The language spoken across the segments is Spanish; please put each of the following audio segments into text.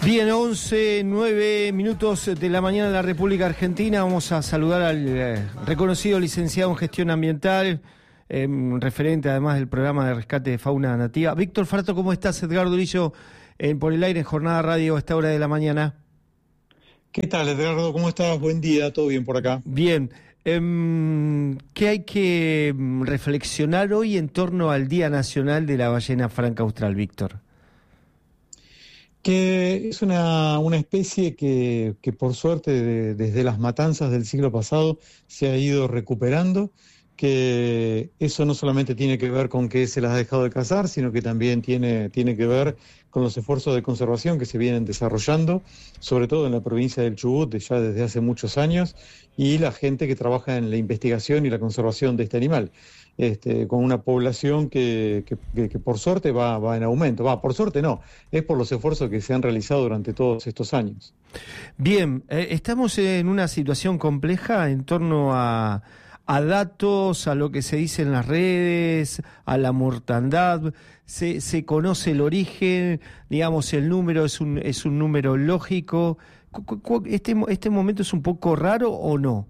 Bien, 11:09 de la mañana en la República Argentina. Vamos a saludar al reconocido licenciado en gestión ambiental, referente además del programa de rescate de fauna nativa. Víctor Frato, ¿cómo estás? Edgardo Urillo, Por el Aire, en Jornada Radio, a esta hora de la mañana. ¿Qué tal, Edgardo? ¿Cómo estás? Buen día, ¿todo bien por acá? Bien. ¿Qué hay que reflexionar hoy en torno al Día Nacional de la Ballena Franca Austral, Víctor? Que es una especie que por suerte desde las matanzas del siglo pasado se ha ido recuperando, que eso no solamente tiene que ver con que se las ha dejado de cazar, sino que también tiene que ver con los esfuerzos de conservación que se vienen desarrollando, sobre todo en la provincia del Chubut, ya desde hace muchos años, y la gente que trabaja en la investigación y la conservación de este animal. Con una población que por suerte va en aumento. Por suerte no, es por los esfuerzos que se han realizado durante todos estos años. Bien, estamos en una situación compleja en torno a datos, a lo que se dice en las redes, a la mortandad. Se conoce el origen, digamos, el número es un número lógico. ¿Este momento es un poco raro o no?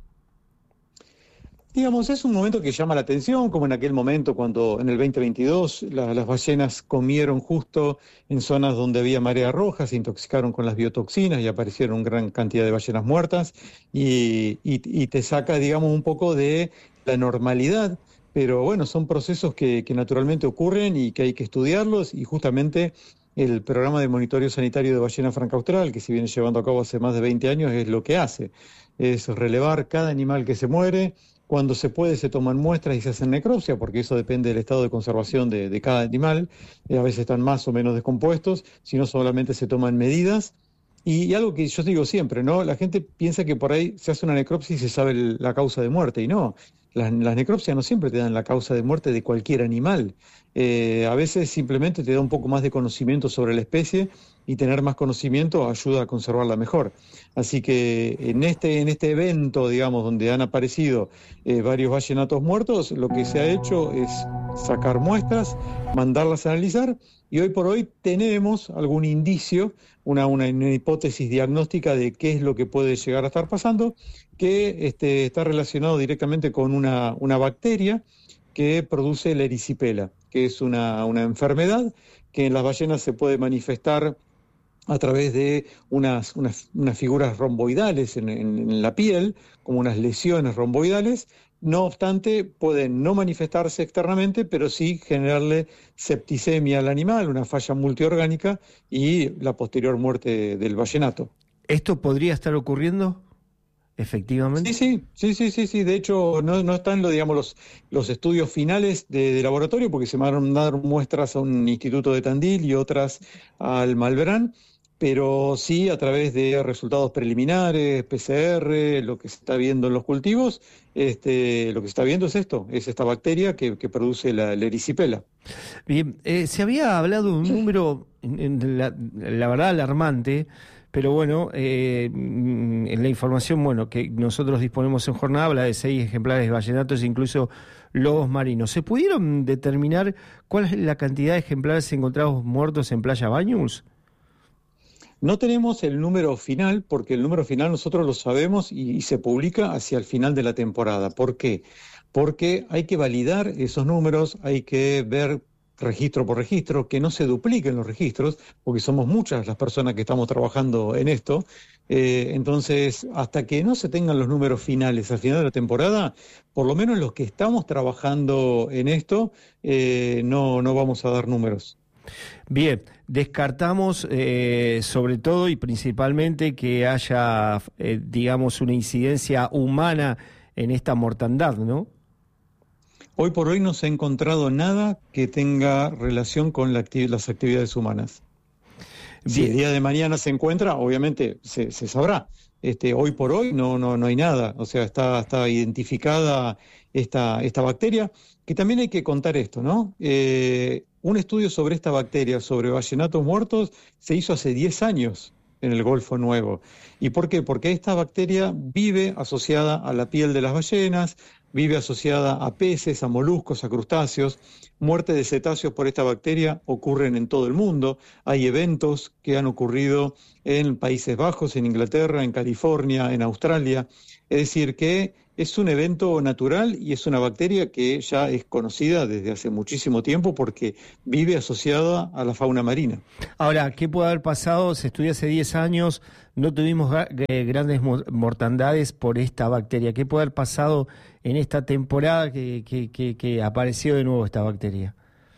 Digamos, es un momento que llama la atención, como en aquel momento cuando en el 2022 las ballenas comieron justo en zonas donde había marea roja, se intoxicaron con las biotoxinas y aparecieron gran cantidad de ballenas muertas y te saca, digamos, un poco de la normalidad. Pero bueno, son procesos que naturalmente ocurren y que hay que estudiarlos, y justamente el programa de monitoreo sanitario de ballena franca austral, que se viene llevando a cabo hace más de 20 años, es lo que hace, es relevar cada animal que se muere. Cuando se puede se toman muestras y se hacen necropsia, porque eso depende del estado de conservación de cada animal. A veces están más o menos descompuestos, si no solamente se toman medidas. Y algo que yo digo siempre, ¿no? La gente piensa que por ahí se hace una necropsia y se sabe la causa de muerte, y no. Las necropsias no siempre te dan la causa de muerte de cualquier animal. A veces simplemente te da un poco más de conocimiento sobre la especie, y tener más conocimiento ayuda a conservarla mejor. Así que en este evento, digamos, donde han aparecido varios ballenatos muertos, lo que se ha hecho es sacar muestras, mandarlas a analizar, y hoy por hoy tenemos algún indicio, una hipótesis diagnóstica de qué es lo que puede llegar a estar pasando, que está relacionado directamente con una bacteria que produce la erisipela, que es una enfermedad que en las ballenas se puede manifestar a través de unas figuras romboidales en la piel, como unas lesiones romboidales. No obstante, pueden no manifestarse externamente, pero sí generarle septicemia al animal, una falla multiorgánica, y la posterior muerte del ballenato. ¿Esto podría estar ocurriendo efectivamente? Sí. De hecho, no están los estudios finales de laboratorio, porque se van a dar muestras a un instituto de Tandil y otras al Malbrán, pero sí a través de resultados preliminares, PCR, lo que se está viendo en los cultivos, lo que se está viendo es esta bacteria que produce la erisipela. Bien, se había hablado de un número, la verdad, alarmante, pero bueno, en la información que nosotros disponemos en jornada habla de 6 ejemplares de ballenatos, incluso lobos marinos. ¿Se pudieron determinar cuál es la cantidad de ejemplares encontrados muertos en Playa Baños? No tenemos el número final, porque el número final nosotros lo sabemos y se publica hacia el final de la temporada. ¿Por qué? Porque hay que validar esos números, hay que ver registro por registro, que no se dupliquen los registros, porque somos muchas las personas que estamos trabajando en esto. Entonces, hasta que no se tengan los números finales al final de la temporada, por lo menos los que estamos trabajando en esto, no vamos a dar números. Bien, descartamos sobre todo y principalmente que haya, digamos, una incidencia humana en esta mortandad, ¿no? Hoy por hoy no se ha encontrado nada que tenga relación con las actividades humanas. Bien. Si el día de mañana se encuentra, obviamente se sabrá. Hoy por hoy no hay nada. O sea, está identificada esta bacteria, que también hay que contar esto, ¿no? Un estudio sobre esta bacteria, sobre ballenatos muertos, se hizo hace 10 años en el Golfo Nuevo. ¿Y por qué? Porque esta bacteria vive asociada a la piel de las ballenas, vive asociada a peces, a moluscos, a crustáceos. Muerte de cetáceos por esta bacteria ocurren en todo el mundo. Hay eventos que han ocurrido en Países Bajos, en Inglaterra, en California, en Australia. Es decir, que es un evento natural y es una bacteria que ya es conocida desde hace muchísimo tiempo porque vive asociada a la fauna marina. Ahora, ¿qué puede haber pasado? Se estudió hace 10 años, no tuvimos grandes mortandades por esta bacteria. ¿Qué puede haber pasado en esta temporada que apareció de nuevo esta bacteria?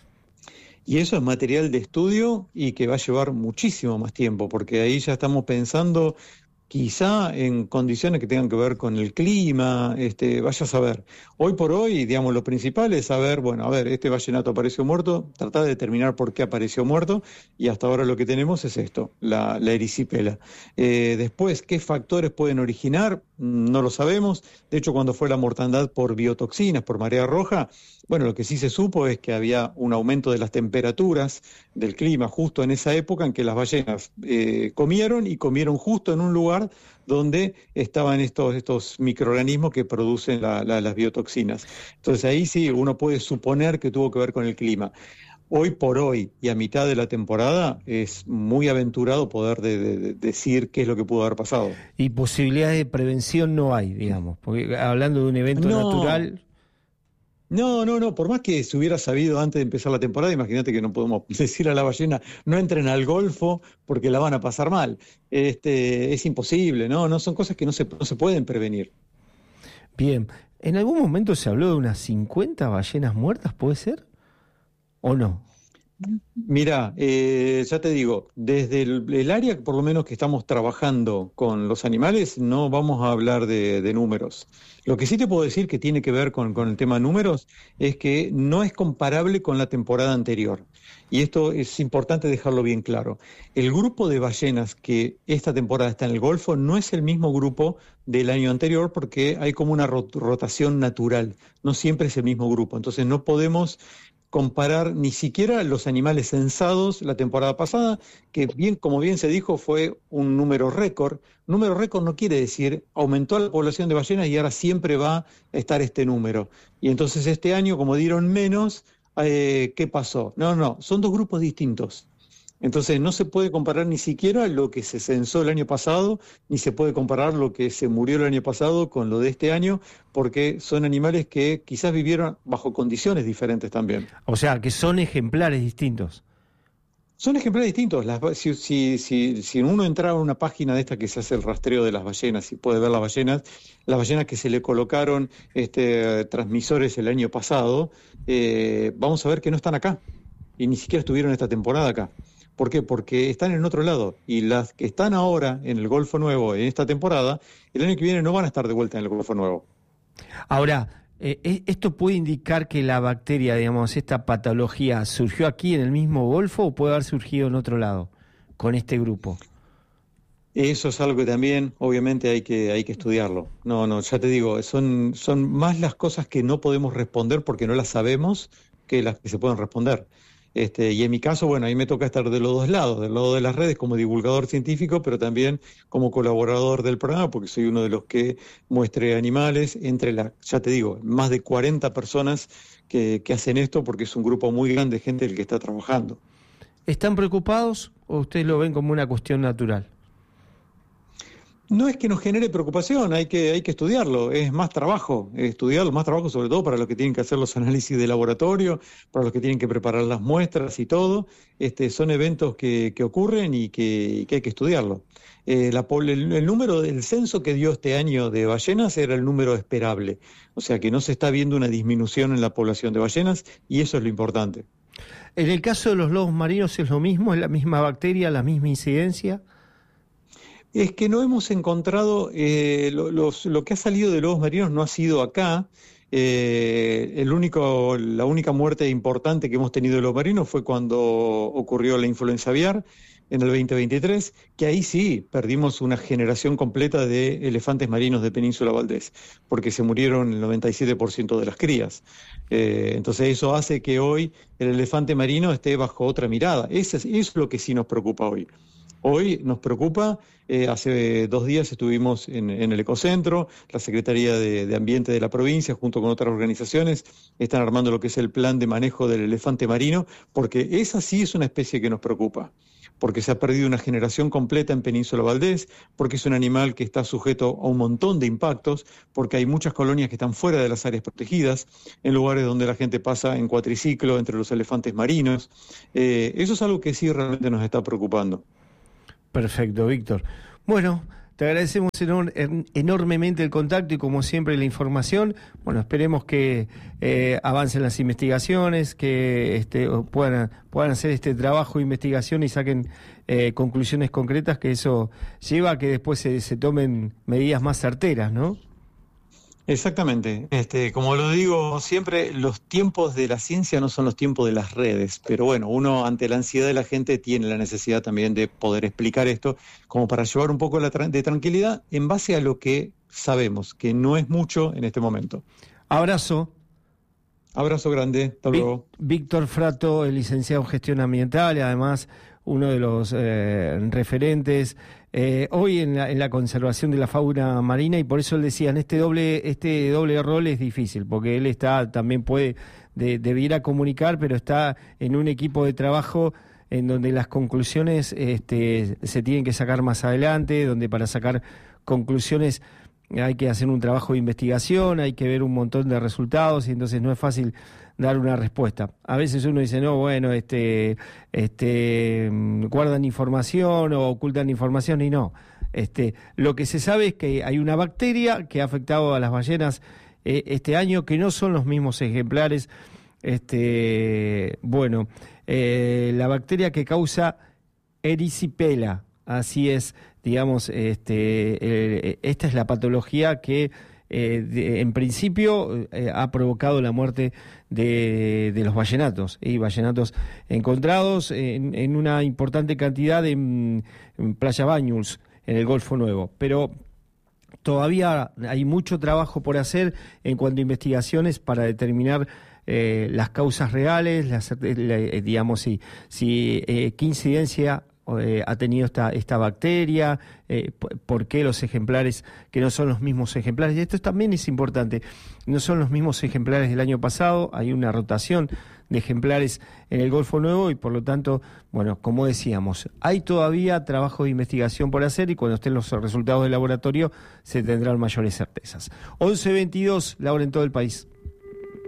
Y eso es material de estudio y que va a llevar muchísimo más tiempo, porque ahí ya estamos pensando quizá en condiciones que tengan que ver con el clima, vaya a saber. Hoy por hoy, digamos, lo principal es saber, bueno, a ver, este vallenato apareció muerto, tratar de determinar por qué apareció muerto, y hasta ahora lo que tenemos es esto, la erisipela. Después, ¿qué factores pueden originar? No lo sabemos. De hecho, cuando fue la mortandad por biotoxinas, por marea roja, bueno, lo que sí se supo es que había un aumento de las temperaturas del clima justo en esa época en que las ballenas comieron justo en un lugar donde estaban estos microorganismos que producen las biotoxinas. Entonces ahí sí uno puede suponer que tuvo que ver con el clima. Hoy por hoy y a mitad de la temporada es muy aventurado poder decir qué es lo que pudo haber pasado. Y posibilidades de prevención no hay, digamos, porque hablando de un evento natural... No, por más que se hubiera sabido antes de empezar la temporada, imagínate que no podemos decir a la ballena, no entren al Golfo porque la van a pasar mal. Es imposible, no son cosas que no se pueden prevenir. Bien, ¿en algún momento se habló de unas 50 ballenas muertas, puede ser? ¿O no? Mirá, ya te digo, desde el área por lo menos que estamos trabajando con los animales, no vamos a hablar de números. Lo que sí te puedo decir que tiene que ver con el tema números es que no es comparable con la temporada anterior. Y esto es importante dejarlo bien claro. El grupo de ballenas que esta temporada está en el Golfo no es el mismo grupo del año anterior porque hay como una rotación natural. No siempre es el mismo grupo. Entonces no podemos comparar ni siquiera los animales censados la temporada pasada, que bien, como bien se dijo, fue un número récord. Número récord no quiere decir aumentó la población de ballenas y ahora siempre va a estar este número. Y entonces este año, como dieron menos, ¿qué pasó? No, son dos grupos distintos. Entonces no se puede comparar ni siquiera lo que se censó el año pasado, ni se puede comparar lo que se murió el año pasado con lo de este año, porque son animales que quizás vivieron bajo condiciones diferentes también. O sea, que son ejemplares distintos. Son ejemplares distintos. Si uno entra a una página de esta que se hace el rastreo de las ballenas y puede ver las ballenas que se le colocaron transmisores el año pasado, vamos a ver que no están acá y ni siquiera estuvieron esta temporada acá. ¿Por qué? Porque están en otro lado y las que están ahora en el Golfo Nuevo en esta temporada, el año que viene no van a estar de vuelta en el Golfo Nuevo. Ahora, ¿esto puede indicar que la bacteria, digamos, esta patología surgió aquí en el mismo Golfo o puede haber surgido en otro lado con este grupo? Eso es algo que también, obviamente, hay que estudiarlo. No, ya te digo, son más las cosas que no podemos responder porque no las sabemos que las que se pueden responder. Y en mi caso, bueno, ahí me toca estar de los dos lados, del lado de las redes como divulgador científico, pero también como colaborador del programa, porque soy uno de los que muestre animales, ya te digo, más de 40 personas que hacen esto, porque es un grupo muy grande de gente el que está trabajando. ¿Están preocupados o ustedes lo ven como una cuestión natural? No es que nos genere preocupación, hay que estudiarlo, es más trabajo, estudiarlo, más trabajo sobre todo para los que tienen que hacer los análisis de laboratorio, para los que tienen que preparar las muestras y todo. Son eventos que ocurren y que hay que estudiarlo. El número del censo que dio este año de ballenas era el número esperable, o sea que no se está viendo una disminución en la población de ballenas y eso es lo importante. En el caso de los lobos marinos es lo mismo, es la misma bacteria, la misma incidencia. Es que no hemos encontrado, lo que ha salido de lobos marinos no ha sido acá. La única muerte importante que hemos tenido de lobos marinos fue cuando ocurrió la influenza aviar en el 2023, que ahí sí perdimos una generación completa de elefantes marinos de Península Valdés, porque se murieron el 97% de las crías. Entonces eso hace que hoy el elefante marino esté bajo otra mirada. Eso es lo que sí nos preocupa hoy. Hoy nos preocupa, hace 2 días estuvimos en el Ecocentro, la Secretaría de Ambiente de la provincia, junto con otras organizaciones, están armando lo que es el plan de manejo del elefante marino, porque esa sí es una especie que nos preocupa, porque se ha perdido una generación completa en Península Valdés, porque es un animal que está sujeto a un montón de impactos, porque hay muchas colonias que están fuera de las áreas protegidas, en lugares donde la gente pasa en cuatriciclo entre los elefantes marinos. Eso es algo que sí realmente nos está preocupando. Perfecto, Víctor. Bueno, te agradecemos enormemente el contacto y como siempre la información. Bueno, esperemos que avancen las investigaciones, que puedan hacer este trabajo de investigación y saquen conclusiones concretas, que eso lleva a que después se tomen medidas más certeras, ¿no? Exactamente. Como lo digo siempre, los tiempos de la ciencia no son los tiempos de las redes, pero bueno, uno ante la ansiedad de la gente tiene la necesidad también de poder explicar esto, como para llevar un poco de tranquilidad en base a lo que sabemos, que no es mucho en este momento. Abrazo. Abrazo grande, hasta luego. Víctor Frato, el licenciado en Gestión Ambiental y además uno de los referentes hoy en la conservación de la fauna marina, y por eso él decía, este doble rol es difícil, porque él también debiera comunicar, pero está en un equipo de trabajo en donde las conclusiones se tienen que sacar más adelante, donde para sacar conclusiones hay que hacer un trabajo de investigación, hay que ver un montón de resultados y entonces no es fácil dar una respuesta. A veces uno dice, no, bueno, guardan información o ocultan información y no. Lo que se sabe es que hay una bacteria que ha afectado a las ballenas este año, que no son los mismos ejemplares. La bacteria que causa erisipela, así es, digamos, esta es la patología que en principio ha provocado la muerte de los ballenatos y ballenatos encontrados en una importante cantidad en Playa Bañuls, en el Golfo Nuevo, pero todavía hay mucho trabajo por hacer en cuanto a investigaciones para determinar las causas reales, digamos, qué incidencia ha tenido esta bacteria, por qué los ejemplares que no son los mismos ejemplares, y esto también es importante, no son los mismos ejemplares del año pasado, hay una rotación de ejemplares en el Golfo Nuevo y por lo tanto, bueno, como decíamos, hay todavía trabajo de investigación por hacer y cuando estén los resultados del laboratorio se tendrán mayores certezas. 11:22, Laura, en todo el país.